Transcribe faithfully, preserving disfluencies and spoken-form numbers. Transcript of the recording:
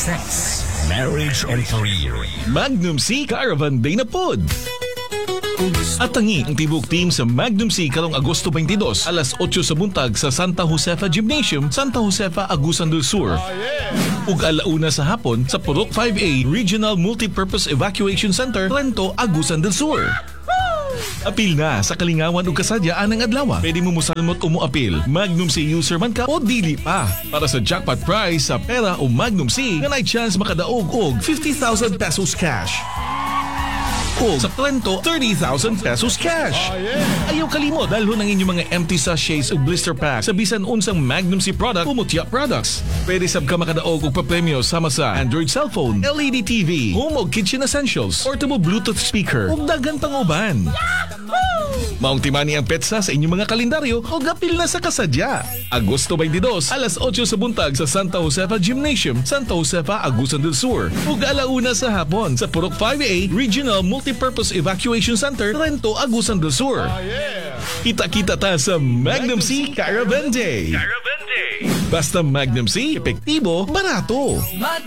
sex, marriage, and career. Magnum C Caravan Day na pod. At tangi ang tibok team sa Magnum C karong Agosto twenty-dos, alas otso sa buntag sa Santa Josefa Gymnasium, Santa Josefa, Agusan del Sur. Ug alauna sa hapon sa Purok five A Regional Multipurpose Evacuation Center, Trento, Agusan del Sur. Apil na sa kalingawan ug kasadyaan ng adlaw. Pwede mo musalmot o moapil. Magnum C user man ka o dili pa. Para sa jackpot prize sa pera o Magnum C, nga nay chance makadaog og fifty thousand pesos cash. O sa Trento, thirty thousand pesos cash. Oh, yeah. Ayaw kalimot dahil ng inyong mga empty sachets o blister pack sa bisan unsang Magnum C product o Mutya products. Pwede sab ka makadaog og papremyo sama sa Android cellphone, L E D T V, home o kitchen essentials, portable Bluetooth speaker ug daghang pang-uban. Maong timani ang petsa sa inyong mga kalendaryo o gapil na sa kasadya. Agosto twenty-dos, alas otso sa buntag sa Santa Josefa Gymnasium, Santa Josefa, Agusan del Sur. Ug alauna sa hapon sa Purok five A Regional Multipurpose Evacuation Center, Trento, Agusan del Sur. Oh, yeah. Kita-kita ta sa Magnum C Caravan Day. Caravan Day. Basta Magnum C, epektibo, barato.